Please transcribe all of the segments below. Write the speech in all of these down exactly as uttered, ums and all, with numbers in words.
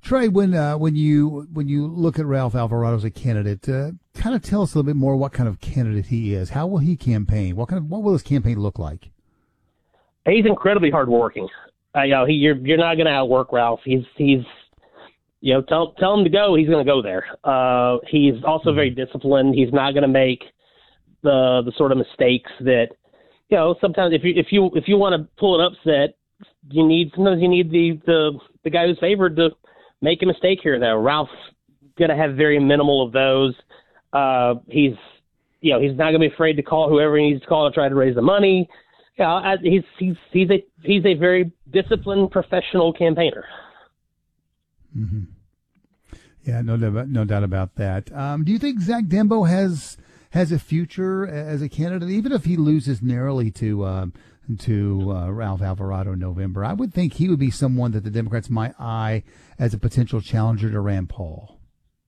Trey, when uh, when you when you look at Ralph Alvarado as a candidate, uh, kind of tell us a little bit more what kind of candidate he is. How will he campaign? What kind of what will his campaign look like? He's incredibly hardworking. Uh, you know, he, you're you're not going to outwork Ralph. He's he's you know tell tell him to go. He's going to go there. Uh, he's also very disciplined. He's not going to make the the sort of mistakes that you know sometimes if you if you if you want to pull an upset, you need sometimes you need the the the guy who's favored to make a mistake here. Though Ralph's going to have very minimal of those. Uh, he's you know he's not going to be afraid to call whoever he needs to call to try to raise the money. Yeah, he's he's he's a he's a very disciplined professional campaigner. Mm-hmm. Yeah, no doubt, no doubt about that. Um, do you think Zach Dembo has has a future as a candidate, even if he loses narrowly to um, to uh, Ralph Alvarado in November? I would think he would be someone that the Democrats might eye as a potential challenger to Rand Paul.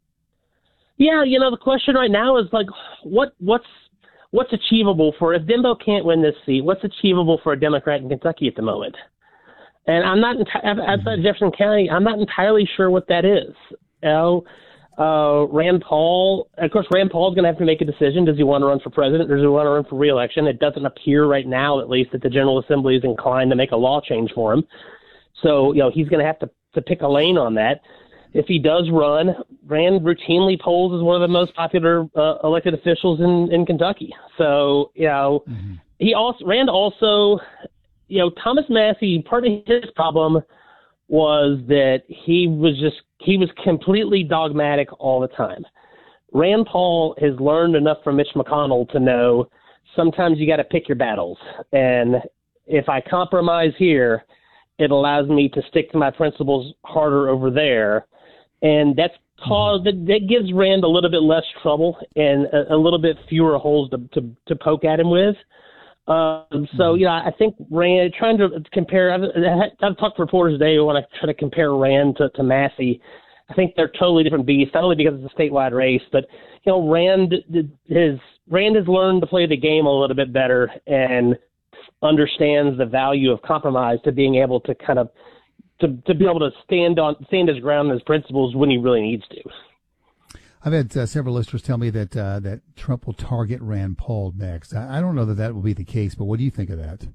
Yeah, you know the question right now is like, what what's What's achievable for, if Dembo can't win this seat, what's achievable for a Democrat in Kentucky at the moment? And I'm not, enti- outside Jefferson County, I'm not entirely sure what that is. You know, uh, Rand Paul, of course, Rand Paul's going to have to make a decision. Does he want to run for president or does he want to run for re-election? It doesn't appear right now, at least, that the General Assembly is inclined to make a law change for him. So, you know, he's going to have to, to pick a lane on that. If he does run, Rand routinely polls as one of the most popular uh, elected officials in, in Kentucky. So, you know, mm-hmm. he also Rand also, you know, Thomas Massie, part of his problem was that he was just he was completely dogmatic all the time. Rand Paul has learned enough from Mitch McConnell to know sometimes you got to pick your battles. And if I compromise here, it allows me to stick to my principles harder over there. And that's caused, that, that gives Rand a little bit less trouble and a, a little bit fewer holes to, to, to poke at him with. Um, so, you know, I think Rand, trying to compare, I've, I've talked to reporters today when I try to compare Rand to, to Massie. I think they're totally different beasts, not only because it's a statewide race, but, you know, Rand, his, Rand has learned to play the game a little bit better and understands the value of compromise to being able to kind of to, to be able to stand on stand his ground and his principles when he really needs to. I've had uh, several listeners tell me that uh, that Trump will target Rand Paul next. I, I don't know that that will be the case, but what do you think of that?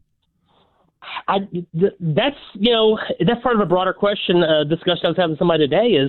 I, that's you know that's part of a broader question uh, discussion I was having with somebody today is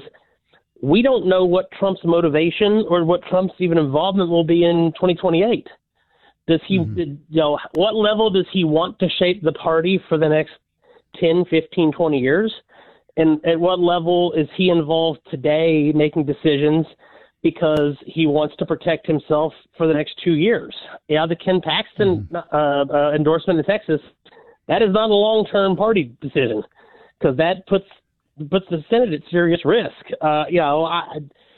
we don't know what Trump's motivation or what Trump's even involvement will be in twenty twenty-eight. Does he, mm-hmm. you know, what level does he want to shape the party for the next ten, fifteen, twenty years? And at what level is he involved today making decisions because he wants to protect himself for the next two years? Yeah, the Ken Paxton mm-hmm. uh, uh, endorsement in Texas, that is not a long-term party decision because that puts puts the Senate at serious risk. Uh, you know, I,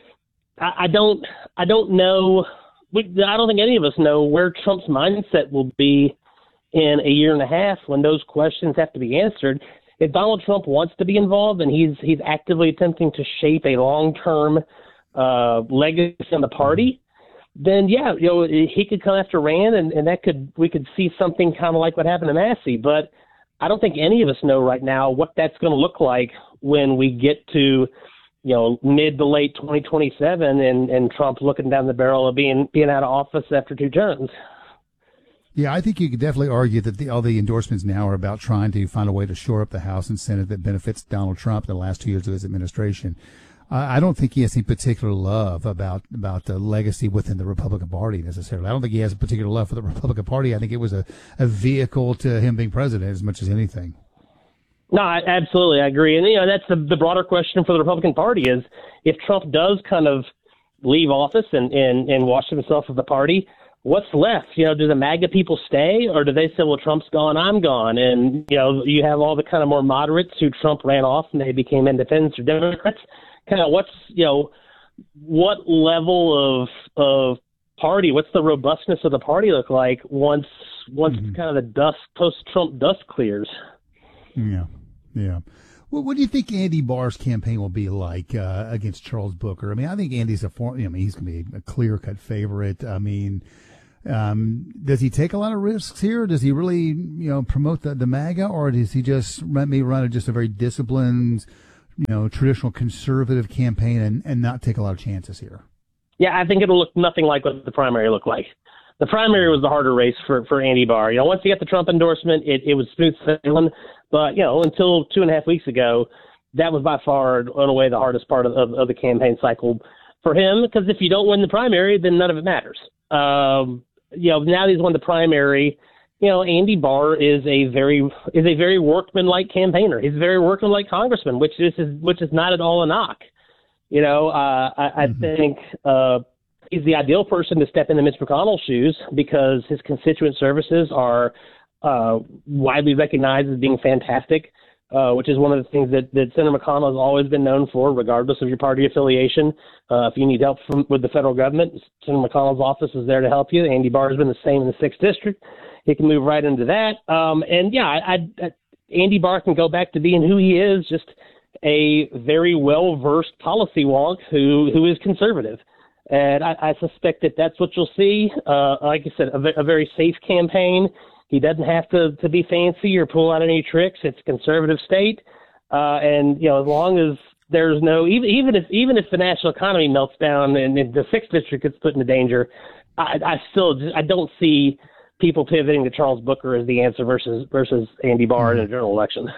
I, I don't, I don't know. We, I don't think any of us know where Trump's mindset will be in a year and a half when those questions have to be answered. If Donald Trump wants to be involved and he's he's actively attempting to shape a long-term uh, legacy in the party, then yeah, you know, he could come after Rand, and, and that could we could see something kind of like what happened to Massie. But I don't think any of us know right now what that's going to look like when we get to, you know, mid to late twenty twenty-seven, and, and Trump looking down the barrel of being being out of office after two terms. Yeah, I think you could definitely argue that the, all the endorsements now are about trying to find a way to shore up the House and Senate that benefits Donald Trump in the last two years of his administration. Uh, I don't think he has any particular love about about the legacy within the Republican Party necessarily. I don't think he has a particular love for the Republican Party. I think it was a, a vehicle to him being president as much as anything. No, I, absolutely, I agree. And, you know, that's the, the broader question for the Republican Party is if Trump does kind of leave office and, and, and wash himself of the party, what's left? You know, do the MAGA people stay, or do they say, well, Trump's gone, I'm gone? And, you know, you have all the kind of more moderates who Trump ran off and they became independents or Democrats. Kind of what's, you know, what level of of party, what's the robustness of the party look like once once mm-hmm. kind of the dust, post-Trump dust clears? Yeah, yeah. Well, what do you think Andy Barr's campaign will be like uh, against Charles Booker? I mean, I think Andy's a form. I mean, he's going to be a clear-cut favorite. I mean, um, does he take a lot of risks here? Does he really, you know, promote the, the MAGA, or does he just maybe run just a very disciplined, you know, traditional conservative campaign and, and not take a lot of chances here? Yeah, I think it'll look nothing like what the primary looked like. The primary was the harder race for, for Andy Barr. You know, once he got the Trump endorsement, it, it was smooth sailing. But, you know, until two and a half weeks ago, that was by far, in a way, the hardest part of, of, of the campaign cycle for him. Because if you don't win the primary, then none of it matters. Um, you know, now that he's won the primary, you know, Andy Barr is a very is a very workmanlike campaigner. He's a very workmanlike congressman, which is which is not at all a knock. You know, uh, I, I mm-hmm. think uh, he's the ideal person to step into Mitch McConnell's shoes because his constituent services are uh, widely recognized as being fantastic, uh, which is one of the things that, that Senator McConnell has always been known for, regardless of your party affiliation. Uh, if you need help from, with the federal government, Senator McConnell's office is there to help you. Andy Barr has been the same in the sixth District. He can move right into that. Um, and, yeah, I, I, I, Andy Barr can go back to being who he is, just a very well-versed policy wonk who, who is conservative. And I, I suspect that that's what you'll see. Uh, like I said, a, a very safe campaign. He doesn't have to, to be fancy or pull out any tricks. It's a conservative state. Uh, and, you know, as long as there's no, even, even if, even if the national economy melts down and, and the sixth District gets put into danger, I, I still, just, I don't see people pivoting to Charles Booker as the answer versus, versus Andy Barr mm-hmm. in a general election.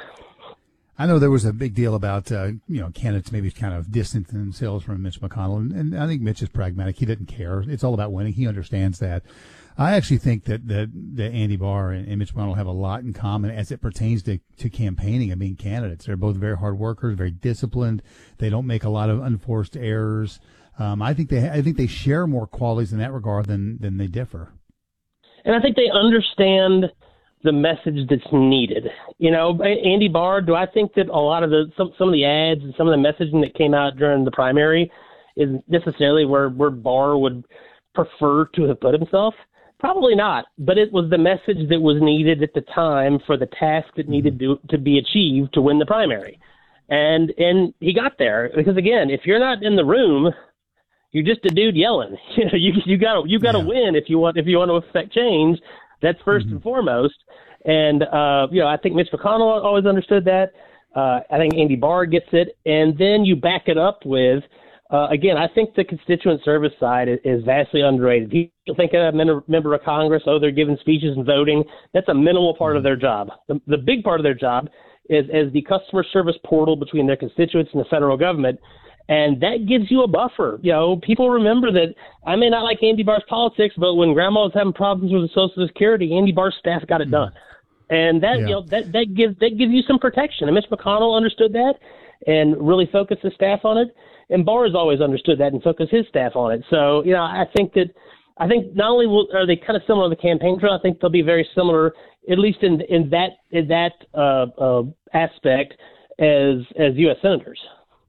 I know there was a big deal about, uh, you know, candidates maybe kind of distancing themselves from Mitch McConnell, and, and I think Mitch is pragmatic. He doesn't care. It's all about winning. He understands that. I actually think that, that, that Andy Barr and, and Mitch McConnell have a lot in common as it pertains to, to campaigning and being candidates. They're both very hard workers, very disciplined. They don't make a lot of unforced errors. Um, I think they I think they share more qualities in that regard than, than they differ. And I think they understand the message that's needed. You know, Andy Barr, do I think that a lot of the some, some of the ads and some of the messaging that came out during the primary is necessarily where, where Barr would prefer to have put himself? Probably not. But it was the message that was needed at the time for the task that needed to, to be achieved to win the primary. And and he got there. Because, again, if you're not in the room, you're just a dude yelling. You know, you you got you got to yeah. win if you want if you want to affect change. That's first mm-hmm. and foremost. And, uh, you know, I think Mitch McConnell always understood that. Uh, I think Andy Barr gets it. And then you back it up with, uh, again, I think the constituent service side is, is vastly underrated. People think a member of Congress, oh, they're giving speeches and voting. That's a minimal part of their job. The, the big part of their job is as the customer service portal between their constituents and the federal government. And that gives you a buffer. You know, people remember that I may not like Andy Barr's politics, but when grandma was having problems with the Social Security, Andy Barr's staff got it done. And that, yeah. you know, that, that gives, that gives you some protection. And Mitch McConnell understood that and really focused his staff on it. And Barr has always understood that and focused his staff on it. So, you know, I think that, I think not only will, are they kind of similar to the campaign trail, I think they'll be very similar, at least in, in that, in that, uh, uh, aspect as, as U S senators.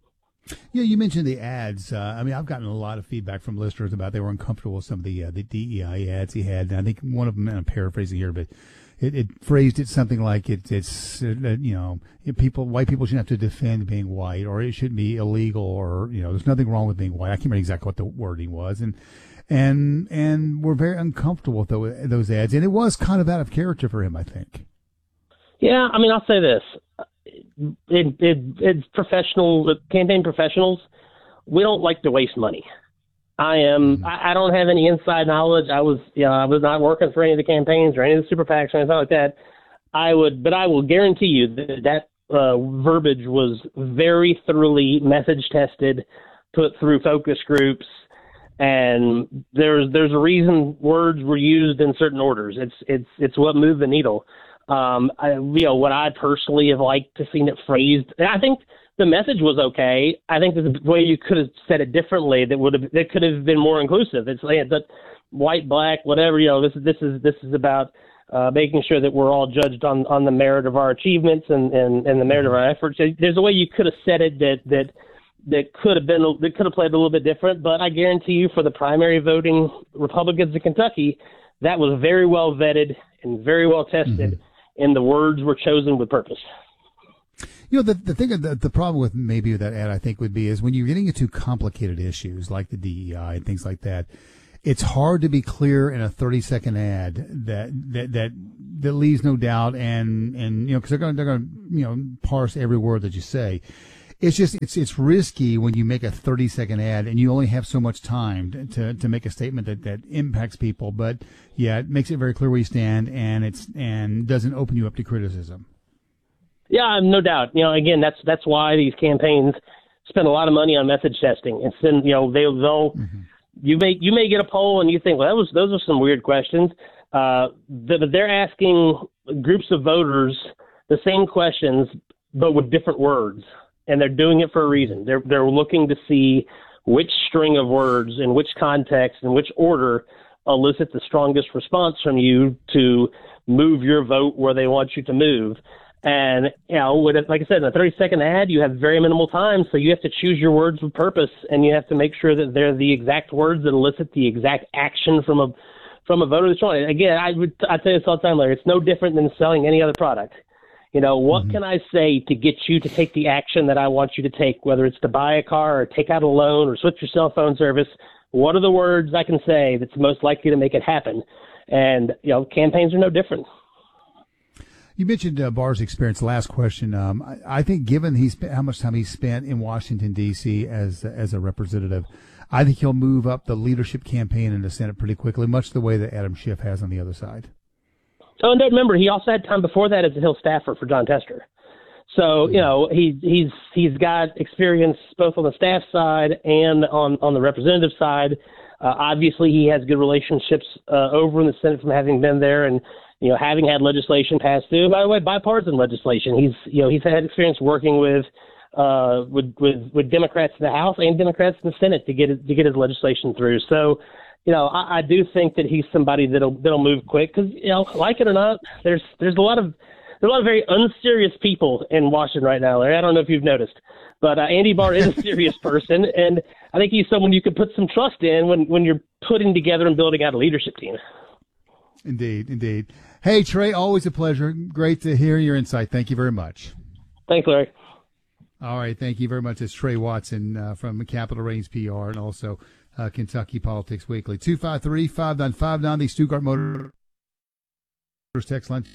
Yeah, you mentioned the ads. Uh, I mean, I've gotten a lot of feedback from listeners about they were uncomfortable with some of the uh, the D E I ads he had. And I think one of them, and I'm paraphrasing here, but it, it phrased it something like it, it's, uh, you know, people, white people shouldn't have to defend being white, or it shouldn't be illegal, or, you know, there's nothing wrong with being white. I can't remember exactly what the wording was. And and and we're very uncomfortable with those, those ads. And it was kind of out of character for him, I think. Yeah, I mean, I'll say this. It, it, it's professional campaign professionals. We don't like to waste money. I am. Mm-hmm. I, I don't have any inside knowledge. I was, you know, I was not working for any of the campaigns or any of the super PACs or anything like that. I would, but I will guarantee you that that uh, verbiage was very thoroughly message tested, put through focus groups, and there's there's a reason words were used in certain orders. It's it's it's what moved the needle. Um, I, you know, what I personally have liked to seen it phrased, and I think the message was okay. I think there's a way you could have said it differently that would have, that could have been more inclusive. It's like that white, black, whatever, you know, this is, this is, this is about, uh, making sure that we're all judged on, on the merit of our achievements and, and, and the merit of our efforts. There's a way you could have said it that, that, that could have been, that could have played a little bit different, but I guarantee you for the primary voting Republicans in Kentucky, that was very well vetted and very well tested. Mm-hmm. And the words were chosen with purpose. You know, the the thing, the, the problem with maybe that ad, I think, would be is when you're getting into complicated issues like the D E I and things like that, it's hard to be clear in a thirty second ad that that that that leaves no doubt, and and you know, because they're going they're going to you know parse every word that you say. It's just it's it's risky when you make a thirty second ad and you only have so much time to to make a statement that, that impacts people. But yeah, it makes it very clear where you stand, and it's and doesn't open you up to criticism. Yeah, no doubt. You know, again, that's that's why these campaigns spend a lot of money on message testing. And then, you know, they they'll mm-hmm. you may you may get a poll and you think, well, that was those are some weird questions. Uh, but they're asking groups of voters the same questions, but with different words. And they're doing it for a reason. They're they're looking to see which string of words in which context and which order elicit the strongest response from you to move your vote where they want you to move. And, you know, with it, like I said, in a thirty second ad, you have very minimal time, so you have to choose your words with purpose, and you have to make sure that they're the exact words that elicit the exact action from a from a voter that's trying. Again, I would I tell you this all the time, Larry. It's no different than selling any other product. You know, what mm-hmm. can I say to get you to take the action that I want you to take, whether it's to buy a car or take out a loan or switch your cell phone service? What are the words I can say that's most likely to make it happen? And, you know, campaigns are no different. You mentioned uh, Barr's experience. Last question. Um, I, I think given he's how much time he spent in Washington, D C as as a representative, I think he'll move up the leadership campaign in the Senate pretty quickly, much the way that Adam Schiff has on the other side. Oh, and remember, he also had time before that as a Hill staffer for John Tester. So, you know, he, he's he's got experience both on the staff side and on, on the representative side. Uh, obviously, he has good relationships uh, over in the Senate from having been there and, you know, having had legislation passed through. By the way, bipartisan legislation. He's, you know, he's had experience working with uh, with, with with Democrats in the House and Democrats in the Senate to get it, to get his legislation through. So, you know, I, I do think that he's somebody that'll that'll move quick because, you know, like it or not, there's there's a lot of there's a lot of very unserious people in Washington right now, Larry. I don't know if you've noticed, but uh, Andy Barr is a serious person, and I think he's someone you could put some trust in when when you're putting together and building out a leadership team. Indeed, indeed. Hey, Trey, always a pleasure. Great to hear your insight. Thank you very much. Thanks, Larry. All right, thank you very much. It's Trey Watson uh, from Capital Reigns P R and also Uh, Kentucky Politics Weekly. two five three, five nine five nine, the Stuttgart Motors text line.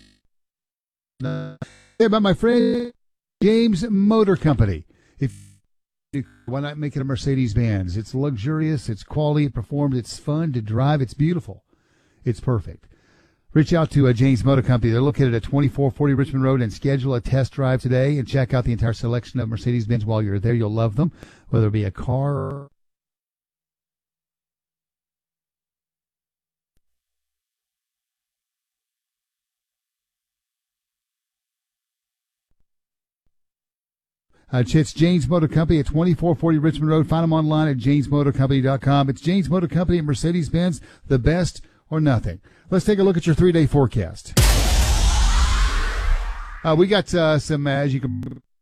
Uh, about my friend James Motor Company. If why not make it a Mercedes-Benz? It's luxurious, it's quality, it performs, it's fun to drive, it's beautiful. It's perfect. Reach out to uh, James Motor Company. They're located at twenty-four forty Richmond Road, and schedule a test drive today and check out the entire selection of Mercedes-Benz while you're there. You'll love them, whether it be a car or Uh, it's James Motor Company at twenty-four forty Richmond Road. Find them online at james motor company dot com. It's James Motor Company and Mercedes-Benz, the best or nothing. Let's take a look at your three-day forecast. Uh, we got uh, some, uh, as you can